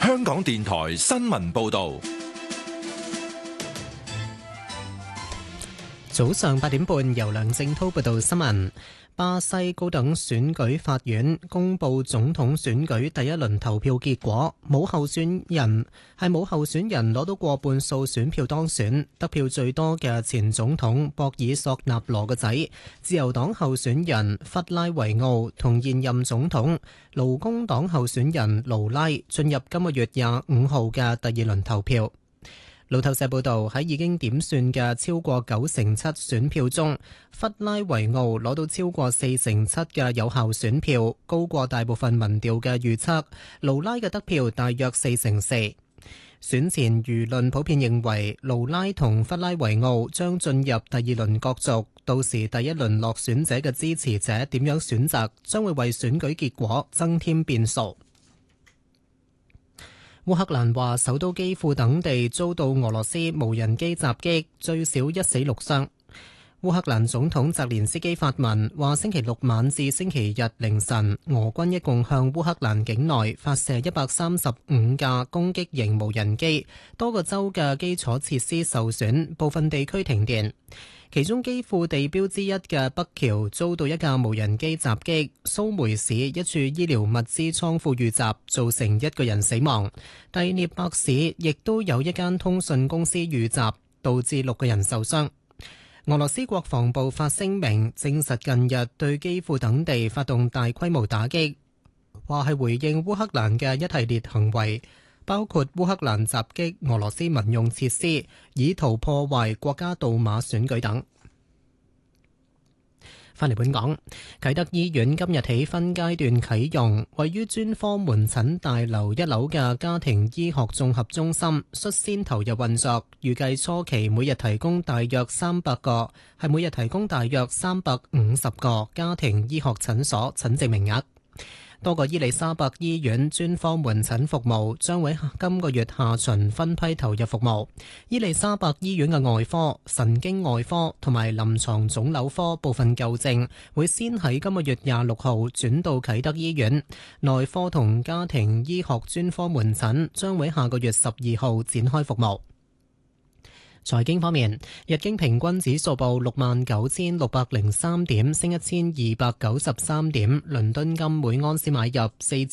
香港電台新聞報道。 早上8點半，由梁正濤報道新聞。巴西高等選舉法院公布總統選舉第一輪投票結果，冇候選人攞到過半數選票當選。得票最多嘅前總統博爾索納羅嘅仔，自由黨候選人弗拉維奧同現任總統勞工黨候選人盧拉進入今個月25號嘅第二輪投票。路透社報道，喺已經點算嘅超過97%選票中，弗拉維奧攞到超過47%嘅有效選票，高過大部分民調嘅預測。盧拉嘅得票大約44%。選前輿論普遍認為，盧拉同弗拉維奧將進入第二輪角逐，到時第一輪落選者嘅支持者點樣選擇，將會為選舉結果增添變數。烏克蘭話首都基輔等地遭到俄羅斯無人機襲擊，最少1死6傷。烏克蘭總統澤連斯基發文話，星期六晚至星期日凌晨，俄軍一共向烏克蘭境內發射135架攻擊型無人機，多個州嘅基礎設施受損，部分地區停電。其中基輔地標之一嘅北橋遭到一架無人機襲擊，蘇梅市一處醫療物資倉庫遇襲，造成1個人死亡。第聶伯市亦都有一間通訊公司遇襲，導致6個人受傷。俄羅斯國防部發聲明證實近日對基輔等地發動大規模打擊，話係回應烏克蘭嘅一系列行為，包括烏克蘭襲擊俄羅斯民用設施，以圖破壞國家杜馬選舉等。返嚟本港，啟德醫院今日起分階段啟用，位於專科門診大樓1樓嘅家庭醫學綜合中心率先投入運作，預計初期每日提供大約300個，係每日提供大約350個家庭醫學診所診症名額。多個伊利沙伯醫院專科門診服務將會今個月下旬分批投入服務。伊利沙伯醫院嘅外科、神經外科同埋臨床腫瘤科部分舊症會先喺今個月26號轉到啟德醫院。內科同家庭醫學專科門診將會下個月12號展開服務。財經方面，日經平均指數報69,603點，升1293點。倫敦金每盎司買入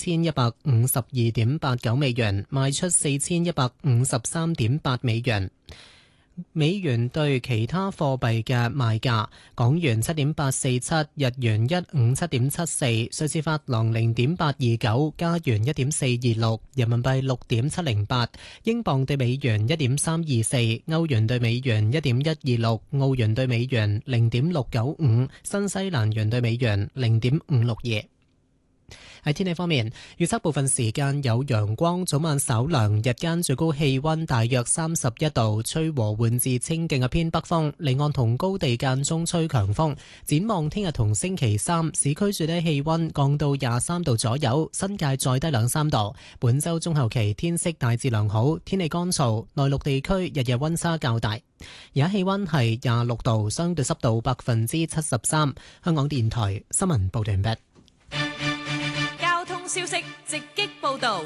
4152.89美元，賣出4153.8美元。美元對其他貨幣嘅賣價：港元7.847，日元157.74，瑞士法郎0.829，加元1.426，人民幣6.708，英鎊對美元1.324，歐元對美元1.126，澳元對美元0.695，新西蘭元對美元0.562。喺天氣方面，預測部分時間有陽光，早晚稍涼，日間最高氣溫大約31度，吹和緩至清勁嘅偏北風，離岸同高地間中吹強風。展望聽日同星期三，市區最低氣溫降到23度左右，新界再低2-3度。本週中後期天色大致良好，天氣乾燥，內陸地區日日溫差較大。而家氣溫係26度，相對濕度73%。香港電台新聞報道完畢。 消息直擊報道。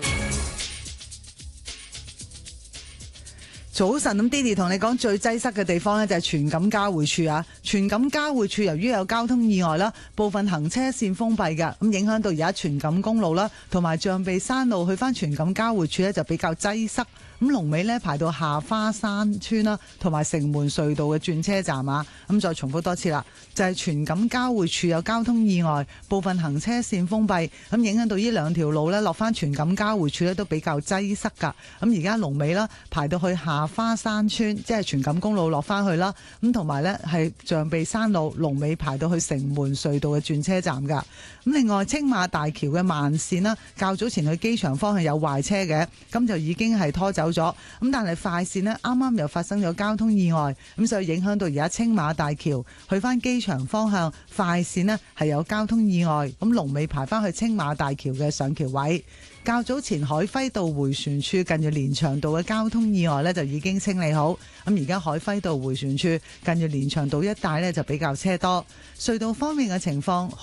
早晨，咁 Didi 同你講最擠塞嘅地方呢，就係荃錦交匯處啊！荃錦交匯處由於有交通意外啦，部分行車線封閉嘅，咁影響到而家荃錦公路啦，同埋象鼻山路去翻荃錦交匯處呢，就比較擠塞。咁龍尾呢排到下花山村啦，同埋城門隧道嘅轉車站啊！咁再重複多次啦，就係荃錦交匯處有交通意外，部分行車線封閉，咁影響到呢兩條路呢，落翻荃錦交匯處呢都比較擠塞噶。咁而家龍尾啦排到去下花山村，即係荃錦公路落翻去啦。咁同埋呢係象鼻山路龍尾排到去城門隧道嘅轉車站噶。咁另外青馬大橋嘅慢線啦，較早前去機場方向有壞車嘅，咁就已經係拖走咗。咁但係快線呢，啱啱又發生咗交通意外，咁所以影響到而家青馬大橋去翻機場方向快線呢係有交通意外，咁龍尾排翻去青馬大橋嘅上橋位。較早前海輝道迴旋處近住連翔道嘅交通意外呢，就已經清理好，咁而家海輝道迴旋處近住連翔道一帶呢，就比較車多。隧道方面嘅情況。